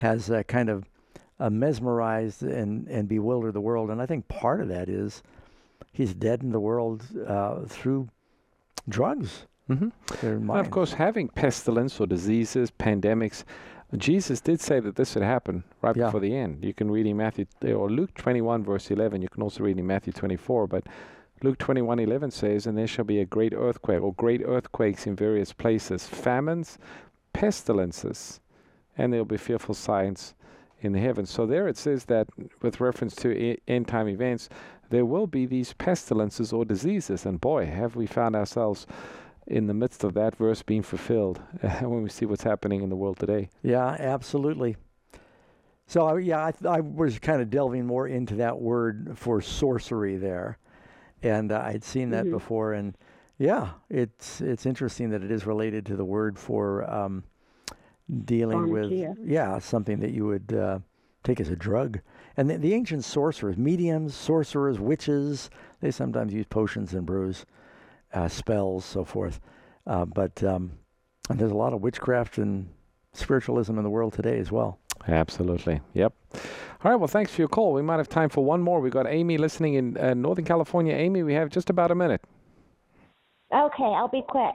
has kind of mesmerized and bewildered the world. And I think part of that is he's deadened the world through drugs. Mm-hmm. Their And of minds. course, having pestilence or diseases, pandemics, Jesus did say that this would happen right Yeah. before the end. You can read in Matthew or Luke 21 verse 11. You can also read in Matthew 24, but Luke 21:11 says, "And there shall be a great earthquake," or great earthquakes in various places, famines, pestilences, and there'll be fearful signs in the heavens. So there it says that with reference to end time events, there will be these pestilences or diseases. And boy, have we found ourselves in the midst of that verse being fulfilled when we see what's happening in the world today. Yeah, absolutely. So, I was kind of delving more into that word for sorcery there. And I'd seen that before. And yeah, it's interesting that it is related to the word for dealing Pharmacia. with, something that you would take as a drug. And the ancient sorcerers, mediums, sorcerers, witches, they sometimes use potions and brews, spells, so forth. And there's a lot of witchcraft and spiritualism in the world today as well. Absolutely. Yep. All right. Well, thanks for your call. We might have time for one more. We've got Amy listening in Northern California. Amy, we have just about a minute. Okay, I'll be quick.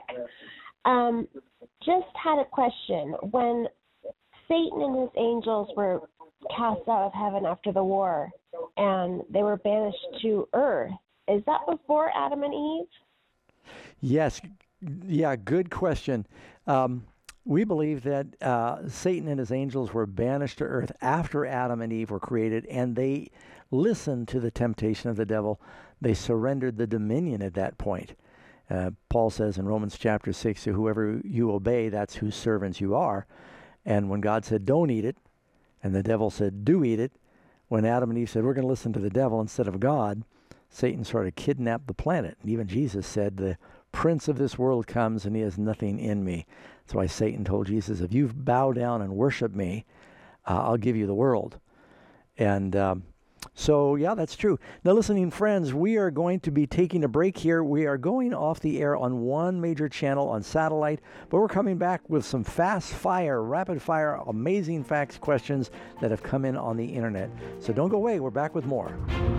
Just had a question. When Satan and his angels were cast out of heaven after the war and they were banished to earth, is that before Adam and Eve? Yes. Yeah, good question. We believe that Satan and his angels were banished to earth after Adam and Eve were created, and they listened to the temptation of the devil. They surrendered the dominion at that point. Paul says in Romans chapter 6, whoever you obey, that's whose servants you are. And when God said, don't eat it, and the devil said, do eat it, when Adam and Eve said, we're going to listen to the devil instead of God, Satan sort of kidnapped the planet. And even Jesus said, the prince of this world comes and he has nothing in me. That's why Satan told Jesus, if you bow down and worship me, I'll give you the world. And that's true. Now, listening friends, we are going to be taking a break here. We are going off the air on one major channel on satellite, but we're coming back with some rapid fire, amazing facts questions that have come in on the internet. So don't go away. We're back with more.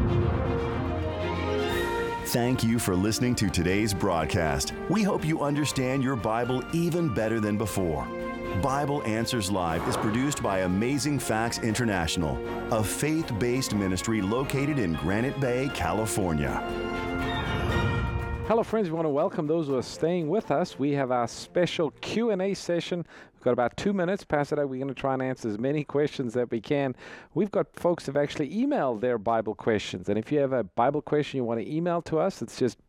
Thank you for listening to today's broadcast. We hope you understand your Bible even better than before. Bible Answers Live is produced by Amazing Facts International, a faith-based ministry located in Granite Bay, California. Hello, friends. We want to welcome those who are staying with us. We have our special Q&A session. We've got about 2 minutes. Pastor Doug, we're going to try and answer as many questions that we can. We've got folks who have actually emailed their Bible questions. And if you have a Bible question you want to email to us, it's just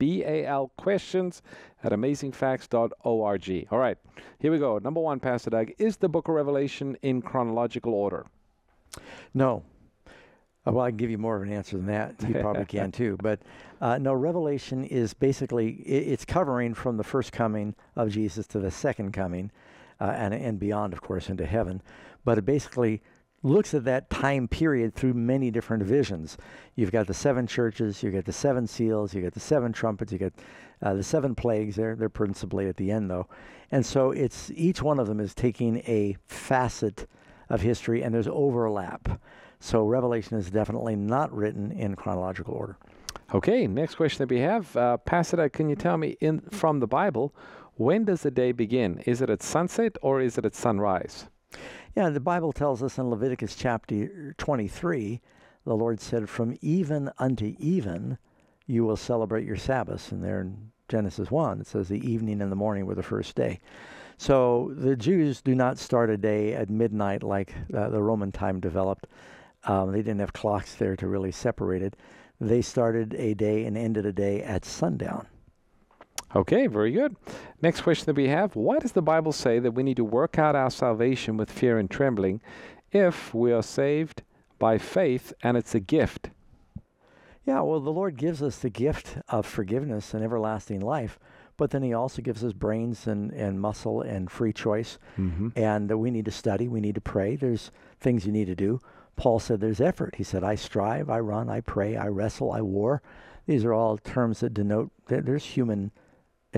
balquestions@amazingfacts.org. All right, here we go. Number one, Pastor Doug, is the book of Revelation in chronological order? No. Well, I can give you more of an answer than that. You probably can too. But no, Revelation is basically, it's covering from the first coming of Jesus to the second coming and beyond, of course, into heaven. But it basically looks at that time period through many different visions. You've got the seven churches, you've got the seven seals, you've got the seven trumpets, you've got the seven plagues. They're principally at the end, though. And so it's each one of them is taking a facet of history, and there's overlap. So Revelation is definitely not written in chronological order. Okay, next question that we have. Pastor Doug, can you tell me from the Bible, when does the day begin? Is it at sunset or is it at sunrise? Yeah, the Bible tells us in Leviticus chapter 23, the Lord said, from even unto even you will celebrate your Sabbaths. And there in Genesis 1, it says the evening and the morning were the first day. So the Jews do not start a day at midnight like the Roman time developed. They didn't have clocks there to really separate it. They started a day and ended a day at sundown. Okay, very good. Next question that we have. Why does the Bible say that we need to work out our salvation with fear and trembling if we are saved by faith and it's a gift? Yeah, well, the Lord gives us the gift of forgiveness and everlasting life, but then he also gives us brains and muscle and free choice. Mm-hmm. And we need to study. We need to pray. There's things you need to do. Paul said there's effort. He said, I strive, I run, I pray, I wrestle, I war. These are all terms that denote that there's human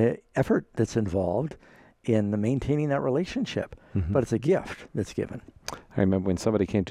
effort that's involved in maintaining that relationship. Mm-hmm. But it's a gift that's given. I remember when somebody came to